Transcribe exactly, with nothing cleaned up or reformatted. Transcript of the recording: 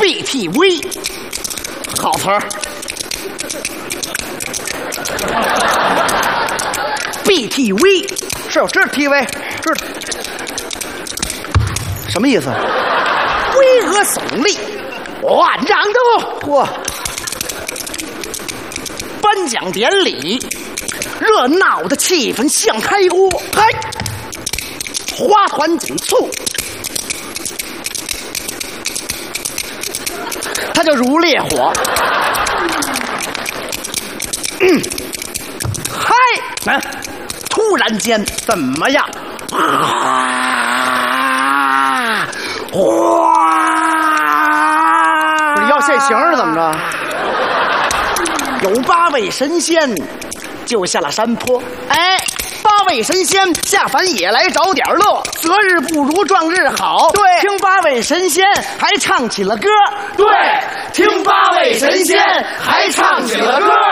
B T V， 好词儿。B T V 是有知道 T V 知道什么意思？巍峨耸立，万丈的哇！颁奖典礼，热闹的气氛像开锅，嗨，花团锦簇。它就如烈火。嗯，嗨，嗯，突然间怎么样？啊，哗！要现形是怎么着？有八位神仙就下了山坡，哎。八位神仙下凡也来找点乐，择日不如撞日好。对，听八位神仙还唱起了歌。 对，听八位神仙还唱起了歌。